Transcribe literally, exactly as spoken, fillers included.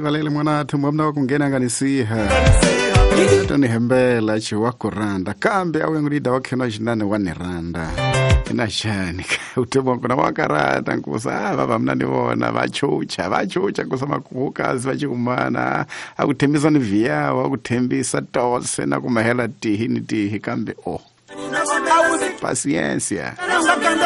valele mwana tumwamna wakungena nganisiha Toni hembela chiwa kuranda kambe awe ngulida wakena jinane waniranda inashani utebo kuna wakarata nkusa ah baba mnani bona bachucha bachucha kusama kukazi bachikumana akutembisa ni vyawa akutembisa tose na kumahela tihi ni tihi kambe oh paciencia